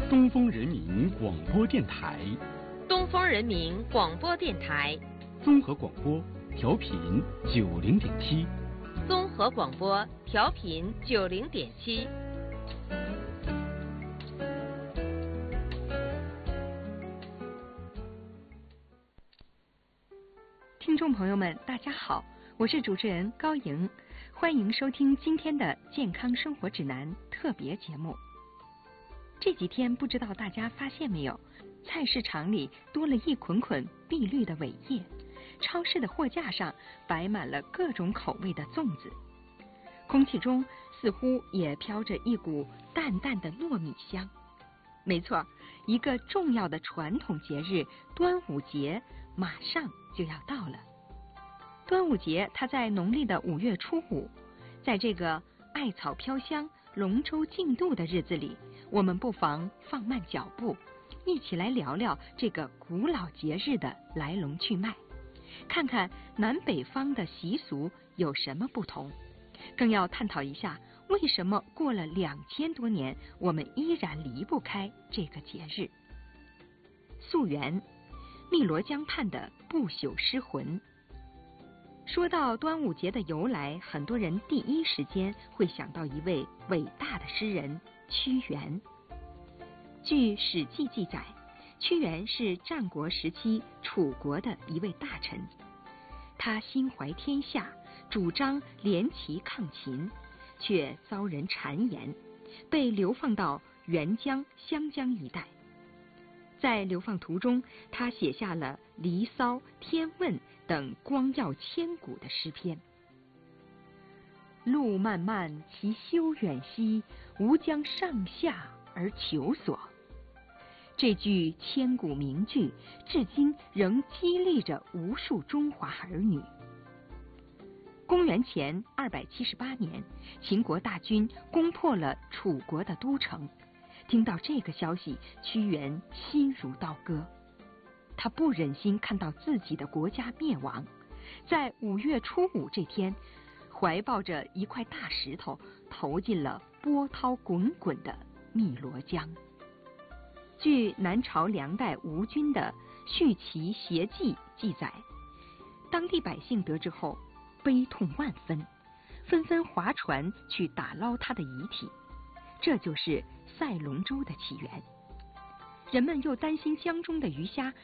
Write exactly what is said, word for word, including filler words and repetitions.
东风人民广播电台， 东风人民广播电台， 综合广播，调频九零点七， 综合广播，调频九零点七。 听众朋友们，大家好，我是主持人高莹，欢迎收听今天的健康生活指南特别节目。这几天不知道大家发现没有，菜市场里多了一捆捆碧绿的苇叶，超市的货架上摆满了各种口味的粽子，空气中似乎也飘着一股淡淡的糯米香。没错，一个重要的传统节日端午节马上就要到了。端午节它在农历的五月初五，在这个艾草飘香、龙舟竞渡的日子里，我们不妨放慢脚步，一起来聊聊这个古老节日的来龙去脉，看看南北方的习俗有什么不同，更要探讨一下为什么过了两千多年，我们依然离不开这个节日。溯源，汨罗江畔的不朽诗魂。说到端午节的由来，很多人第一时间会想到一位伟大的诗人屈原。据《史记》记载，屈原是战国时期楚国的一位大臣，他心怀天下，主张联齐抗秦，却遭人谗言，被流放到沅江、湘江一带。在流放途中，他写下了《离骚》《天问》等光耀千古的诗篇。路漫漫其修远兮，吾将上下而求索。这句千古名句，至今仍激励着无数中华儿女。公元前二百七十八年，秦国大军攻破了楚国的都城。听到这个消息，屈原心如刀割，他不忍心看到自己的国家灭亡，在五月初五这天，怀抱着一块大石头，投进了波涛滚滚的汨罗江。据南朝梁代吴军的《续齐谐记》记载，当地百姓得知后悲痛万分，纷纷划船去打捞他的遗体，这就是赛龙舟的起源。人们又担心江中的鱼虾